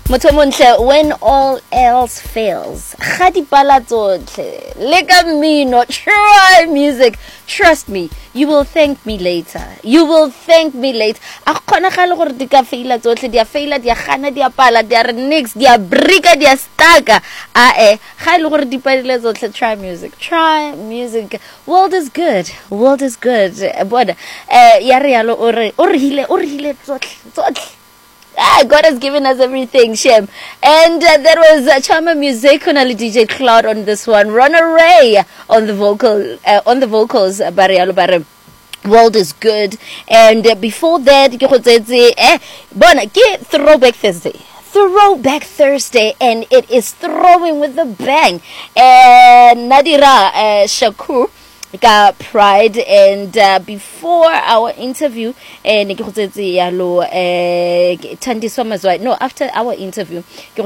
Motho montle, when all else fails, ga dipala tsotlhe, le ka mmino, try music. Trust me, you will thank me later. You will thank me later. A kgonagale gore di ka faila tsotlhe, di a faila, di a gana, di a pala, di a re nix, di a brika, di a staka. Ga ile gore di palile tsotlhe, try music. Try music. World is good. World is good. Bona ya re yalo o re hile tsotlhe. God has given us everything, Shem. And there was Chama Music, Kunali DJ Cloud on this one, Rona Ray on the vocals, Barialo Bare. World is good. And before that, Throwback Thursday. Throwback Thursday, and it is throwing with a bang. And Nadira Shakur got Pride, and before our interview, after our interview,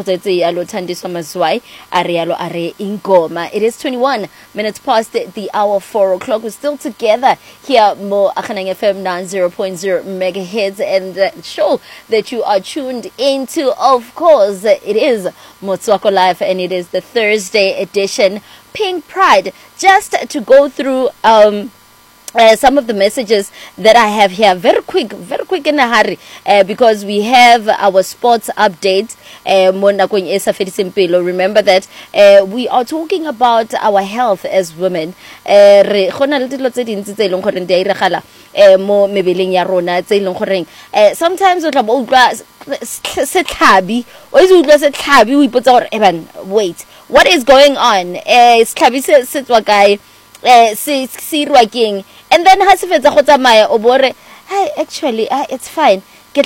it is 21 minutes past the hour 4 o'clock. We're still together here, Mo Akhanang FM 90.0 megahertz, and show that you are tuned into, of course, it is Motswako Live, and it is the Thursday edition, Pink Pride. Just to go through some of the messages that I have here, very quick in a hurry, because we have our sports update. Remember that we are talking about our health as women. Sometimes wait, what is going on? And then actually it's fine. It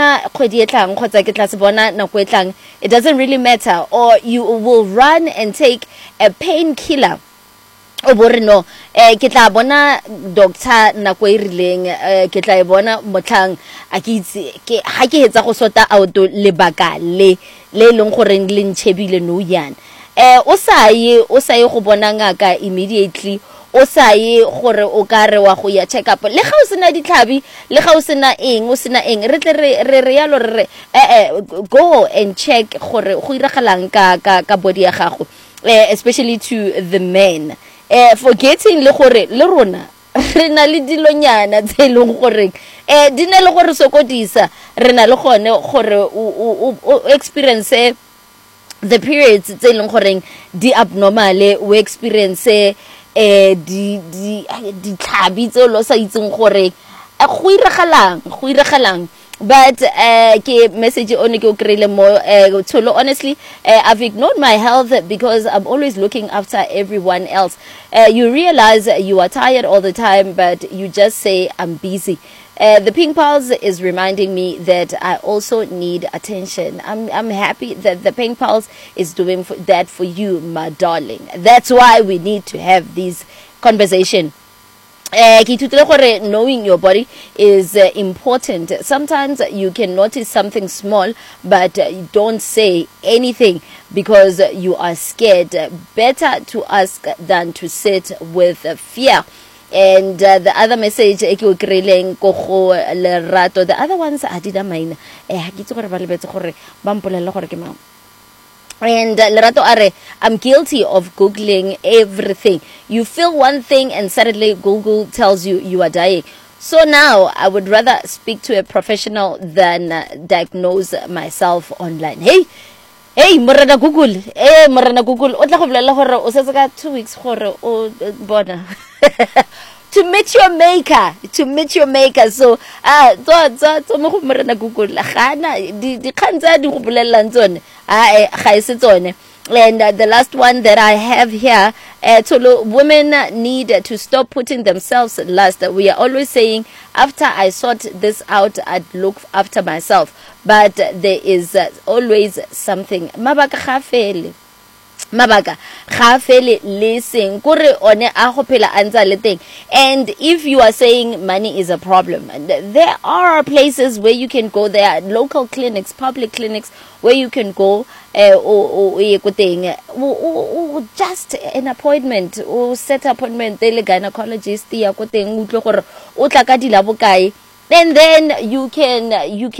doesn't really matter. Or you will run and take a painkiller. No, bona doctor na go irileng ke bona motlang a ke itse ke ha ke hetsa go sota out lebaka le leng gore le ntshebile no yana o sa ye go bona ngaka immediately, o sa ye gore o ka re wa go ya check up le ga o sena ditlhabi le ga o sena eng re tle re yalo re go and check gore go iragalang ka body ya gago, especially to the men. Forgetting le gore le rona re na le dilonyana tse leng gore di na le gore sokodisa, re na le gone gore o experience the periods tse leng gore di abnormal, we experience di tlhabi tse lo sa itseng gore go iragalang. But ke message on ke o krele mo tsholo. Honestly, I've ignored my health because I'm always looking after everyone else. You realize you are tired all the time, but you just say I'm busy. The Pink Pulse is reminding me that I also need attention. I'm happy that the Pink Pulse is doing that for you, my darling. That's why we need to have these conversations. Knowing your body is important. Sometimes you can notice something small, but you don't say anything because you are scared. Better to ask than to sit with fear. And the other message, the other ones I didn't mind. And Lerato Are, I'm guilty of Googling everything. You feel one thing and suddenly Google tells you you are dying. So now I would rather speak to a professional than diagnose myself online. Hey, Morana Google. O tla go bolela gore o setse ka 2 weeks gore o bona. To meet your maker. So so mo go Morana Google gana di kgantsa di go bolelang tsone ga ise tsone. And the last one that I have here, women need to stop putting themselves last. We are always saying, after I sort this out, I'd look after myself. But there is always something. Mabaka listen kore one a go phela antsa le teng. And if you are saying money is a problem, there are places where you can go. There are local clinics, public clinics where you can go just an appointment or set appointment le gynecologist ya go teng utlwe gore o tla ka dilabo kae, and then you can